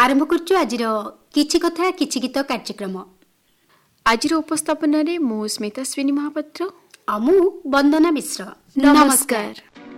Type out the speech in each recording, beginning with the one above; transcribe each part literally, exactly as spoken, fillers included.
आरंभ करछु आजिर किछि कथा किछि गीत कार्यक्रम। आजिर उपस्थापन रे मु स्मिताश्विनी महापात्र अमु वंदना मिश्र। नमस्कार।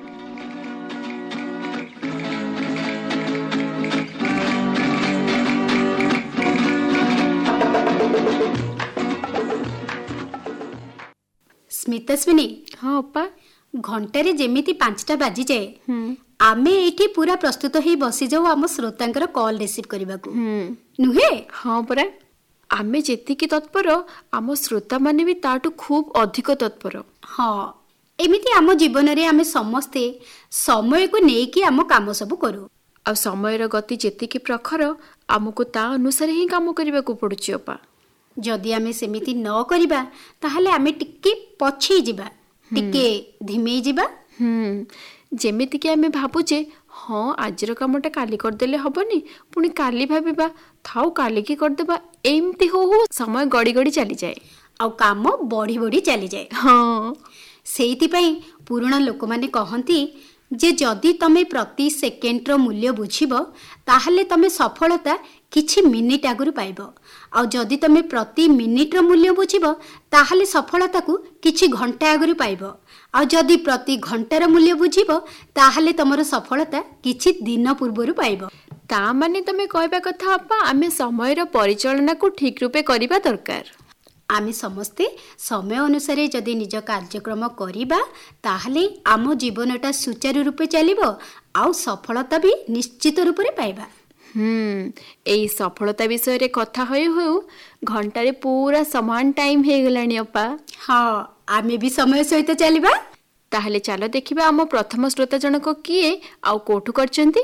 स्मिताश्विनी, हाँ अपा, घंटे जेमिति पांचटा बाजी जाए आमे एठी पूरा प्रस्तुत ही बसी जाऊ आम श्रोतांकर कॉल रिसीव करबा को नुहे। हाँ परा, आमे जेतिकी तत्पर आम श्रोता माने भी ताटू खूब अधिक तत्पर। हाँ, एमिति आम जीवन रे आमे समस्ते समय को नेकी आम काम सब करू। आ समयर गति जेतिकी प्रखर आमको ता अनुसार ही काम करबा को पड़ुची अपा। जदि आमे सेमिति न करिबा ताहले आमे टिके पछी जिबा, टिके धिमेई जिबा। हम्म जेमिति कि आमे भाबुचे हाँ आजिर कामटा काली करदेले हबनी, पुणी काली भाबिबा थाउ काली की करदेबा, एमती हो हो समय गड़ी गड़ी चली जाए आ काम बढ़ी बढ़ी चली जाए। हाँ, सेइति पई पुराना लोक माने कहंती जे जदि तमे प्रति सेकेंड रो मूल्य बुझिबो ताहले तमे सफलता किछि मिनिट आगुरु पाइबो, आ जदि तमे प्रति मिनिट रो मूल्य बुझिबो ताहले सफलता को किछि घंटा आगुरु पाइबो, आ जदि प्रति घंटार मूल्य बुझिबो ताहले तमरो सफलता किछि दिन पूर्वरु पाइबो। ता माने तमे कहबा कथा अपा आमे समयर परिचालना को ठीक रूपे करिबा दरकार। आमे समस्ते समय अनुसार जदि निज कार्यक्रम करिबा ताहले आम जीवनटा सुचारू रूपे चलिबो, आ सफलता भी निश्चित रूप रे पाइबा। हम्म एई सफलता विषय रे कथा होय हो घंटारे पूरा समान टाइम हे गलानी अपा। हाँ, आमे भी समय सहित चलिबा। ताहले चलो देखिबा आम प्रथम श्रोता जनक किए आउ कोठु करचंती।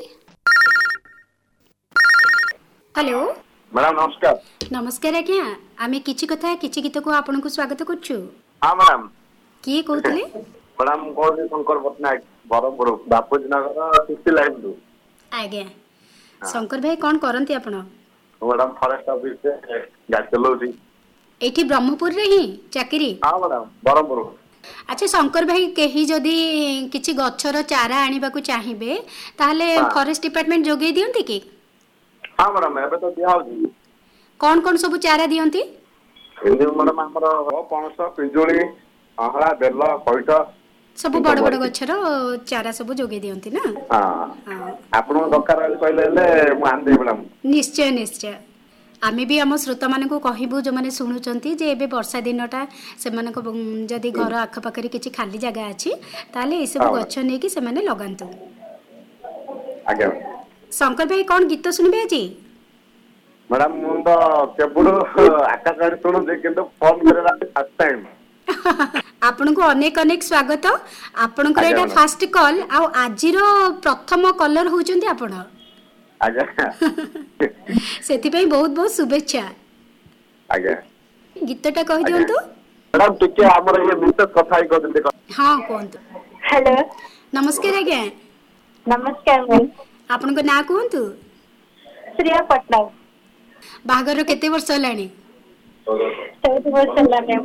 हेलो मैडम, नमस्कार। नमस्कार आज्ञा, आमे किछि कथा किछि गीत को आपन को स्वागत करछु। हाँ मैडम, किए कहतले? मैडम कोन शंकर पटनायक बरमपुर बापूजी नगर सिक्सटी लाइन दु। आज्ञा, शंकर भाई कोन करंती आपण? मैडम फॉरेस्ट ऑफिस से गाड़ी चलाउछी। एठी ब्रह्मपुर रे ही चाकरी? हाँ मैडम, बरमपुर। अच्छा शंकर भाई, केही जदि किछि गछर चारा आनिबा को चाहिबे ताहले फॉरेस्ट डिपार्टमेंट जोगेई दियंती की? हाँ मैडम, एबे तो दिया होची। कोन कोन सब चारा दियंती? एंदी मैडम हमरो पणस, पिजुली, अहळा, बेल, पैठ सब बड़ बड़ गछर चारा सब जोगे दियंती ना? हां, आपन दरकार कहले ले मु आन दे मैडम। निश्चय निश्चय, आमे भी आम श्रोता मान को कहबू जो माने सुनुचंती जे एबे वर्षा दिनटा से माने को जदी घर आख पाखरे किछि खाली जगह अछि ताले ए सब गछ नै कि से माने लगांतु। आज्ञा। शंकर भाई कोन गीत सुनबे आजी? मैडम मु तो केबुल आकाश गाड़ी सुनु जे किंतु फोन करेला फर्स्ट टाइम। आपन को अनेक अनेक स्वागत। आपन को एटा फर्स्ट कॉल आ आजिर प्रथम कॉलर होचंती आपन। आज्ञा। सेति पई बहुत बहुत शुभेच्छा। आज्ञा। गीतटा कहि दियंतु। मैडम टिके हमर ये विशेष कथा ही कर दे। हां कोंतु। हेलो, नमस्कार आज्ञा। नमस्कार मैम। आपन को ना कोंतु? श्रेया पटनायक। बागर केते वर्ष हलानी? चौदह वर्ष हला मैम।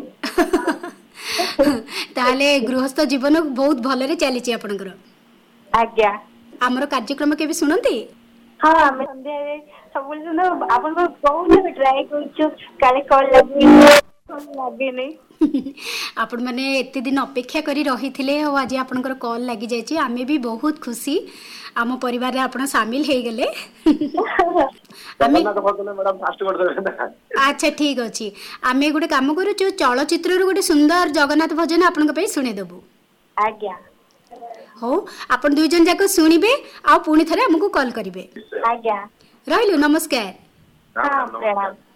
ताले गृहस्थ जीवन बहुत भलरे चली छि आपनकर? आज्ञा। हमर कार्यक्रम के भी सुनंती? हां, हम संध्या रे सब सुनो आपन को बहुत ट्राई करछु काले कॉल लगी लगे नहीं। आपण माने एते दिन अपेक्षा करी रहिथिले हो, आज आपनकर कॉल लागि जाय छि। आमे भी बहुत खुशी आम परिवार रे आपण शामिल हे गेले। आमे मैडम फास्ट कर दे। अच्छा ठीक अछि, आमे गुटे काम करू छु चलचित्र रो गुटे सुंदर जगन्नाथ भजन आपनक पे सुने देबू। आज्ञा। हो, आपण दुई जन जाको सुनिबे आ पुणी थरे हमकु कॉल करिवे। आज्ञा। रहलु, नमस्कार। हां प्रणाम।